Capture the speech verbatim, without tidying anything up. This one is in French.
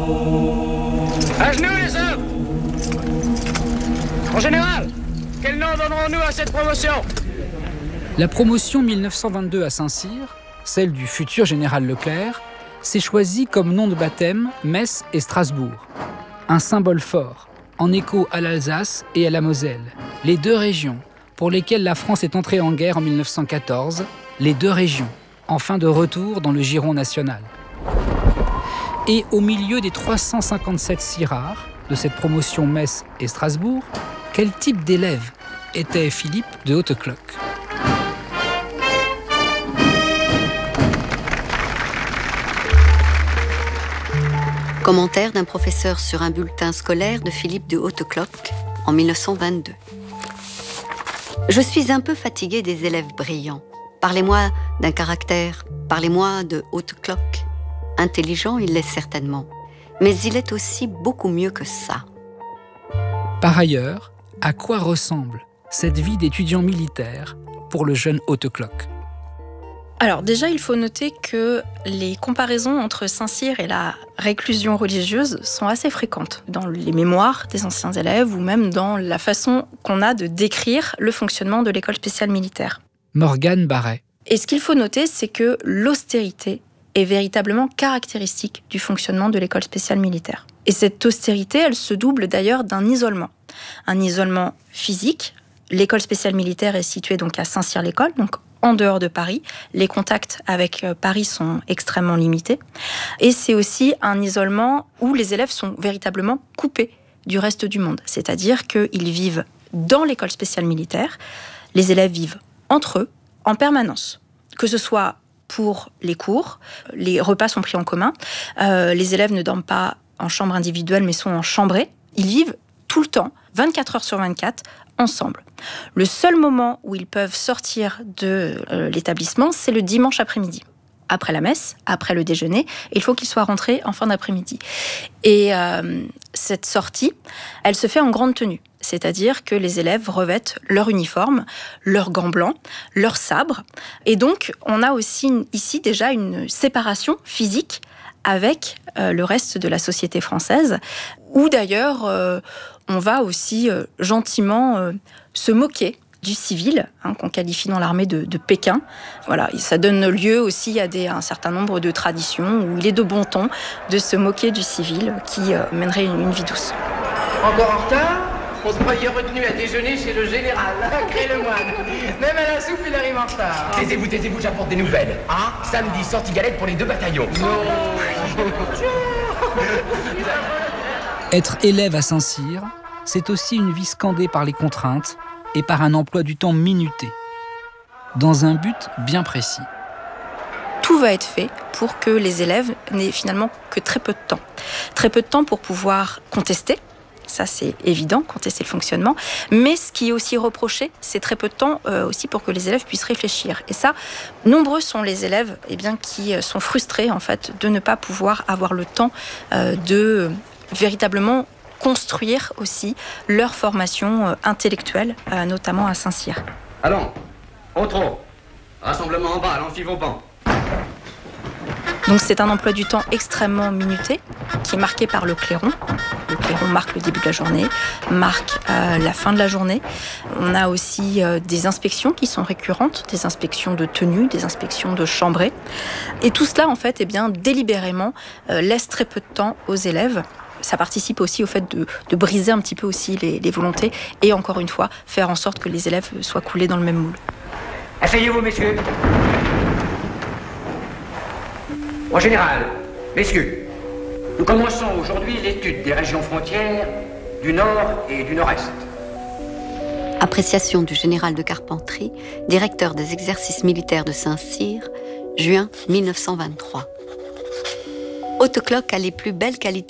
À genoux les hommes! En général, quel nom donnerons-nous à cette promotion? La promotion mille neuf cent vingt-deux à Saint-Cyr, celle du futur général Leclerc, s'est choisie comme nom de baptême Metz et Strasbourg. Un symbole fort, en écho à l'Alsace et à la Moselle, les deux régions pour lesquelles la France est entrée en guerre en mille neuf cent quatorze, les deux régions, enfin de retour dans le giron national. Et au milieu des trois cent cinquante-sept Cyrards de cette promotion Metz et Strasbourg, quel type d'élève était Philippe de Hautecloque? Commentaire d'un professeur sur un bulletin scolaire de Philippe de Hautecloque en mille neuf cent vingt-deux. Je suis un peu fatigué des élèves brillants. Parlez-moi d'un caractère, parlez-moi de Hautecloque. Intelligent, il l'est certainement, mais il est aussi beaucoup mieux que ça. Par ailleurs, à quoi ressemble cette vie d'étudiant militaire pour le jeune Hautecloque? Alors déjà, il faut noter que les comparaisons entre Saint-Cyr et la réclusion religieuse sont assez fréquentes dans les mémoires des anciens élèves ou même dans la façon qu'on a de décrire le fonctionnement de l'école spéciale militaire. Morgane Barret. Et ce qu'il faut noter, c'est que l'austérité est véritablement caractéristique du fonctionnement de l'école spéciale militaire. Et cette austérité, elle se double d'ailleurs d'un isolement. Un isolement physique. L'école spéciale militaire est située donc à Saint-Cyr-l'École, donc en dehors de Paris. Les contacts avec Paris sont extrêmement limités. Et c'est aussi un isolement où les élèves sont véritablement coupés du reste du monde. C'est-à-dire qu'ils vivent dans l'école spéciale militaire. Les élèves vivent entre eux, en permanence. Que ce soit pour les cours, les repas sont pris en commun. Euh, les élèves ne dorment pas en chambre individuelle, mais sont en chambrée. Ils vivent tout le temps, vingt-quatre heures sur vingt-quatre, ensemble. Le seul moment où ils peuvent sortir de euh, l'établissement, c'est le dimanche après-midi. Après la messe, après le déjeuner, il faut qu'ils soient rentrés en fin d'après-midi. Et euh, cette sortie, elle se fait en grande tenue. C'est-à-dire que les élèves revêtent leur uniforme, leurs gants blancs, leurs sabres. Et donc, on a aussi une, ici déjà une séparation physique avec euh, le reste de la société française, où d'ailleurs, euh, on va aussi euh, gentiment euh, se moquer du civil, hein, qu'on qualifie dans l'armée de, de Pékin. Voilà, et ça donne lieu aussi à des, un certain nombre de traditions où il est de bon ton de se moquer du civil qui euh, mènerait une, une vie douce. Encore en retard? On se croyait retenu à déjeuner chez le général, crée le moine. Même à la soupe, il arrive en retard. Taisez-vous, taisez-vous, j'apporte des nouvelles. Hein? Samedi, sortie galette pour les deux bataillons. Non. Être élève à Saint-Cyr, c'est aussi une vie scandée par les contraintes et par un emploi du temps minuté, dans un but bien précis. Tout va être fait pour que les élèves n'aient finalement que très peu de temps. Très peu de temps pour pouvoir contester. Ça, c'est évident, contester le fonctionnement. Mais ce qui est aussi reproché, c'est très peu de temps euh, aussi pour que les élèves puissent réfléchir. Et ça, nombreux sont les élèves eh bien, qui sont frustrés en fait, de ne pas pouvoir avoir le temps euh, de euh, véritablement construire aussi leur formation euh, intellectuelle, euh, notamment à Saint-Cyr. Allons, au trot. Rassemblement en bas, à l'amphivauban. Donc c'est un emploi du temps extrêmement minuté, qui est marqué par le clairon. Le clairon marque le début de la journée, marque euh, la fin de la journée. On a aussi euh, des inspections qui sont récurrentes, des inspections de tenue, des inspections de chambrée. Et tout cela, en fait, eh bien, délibérément, euh, laisse très peu de temps aux élèves. Ça participe aussi au fait de, de briser un petit peu aussi les, les volontés et, encore une fois, faire en sorte que les élèves soient coulés dans le même moule. Asseyez-vous, messieurs. Au général, messieurs, nous commençons aujourd'hui l'étude des régions frontières du Nord et du Nord-Est. Appréciation du général de Carpentry, directeur des exercices militaires de Saint-Cyr, juin mille neuf cent vingt-trois. Hautecloque a les plus belles qualités